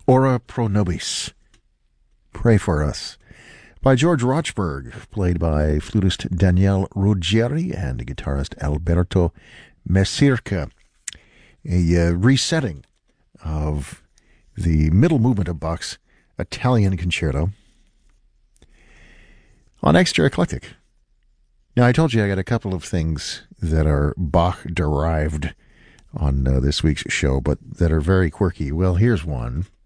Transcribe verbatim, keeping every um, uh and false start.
Ora Pro Nobis, Pray for Us, by George Rochberg, played by flutist Daniele Ruggieri and guitarist Alberto Mesirca. A uh, resetting of the middle movement of Bach's Italian Concerto on Extra Eclectic. Now, I told you I got a couple of things that are Bach-derived on uh, this week's show, but that are very quirky. Well, here's one.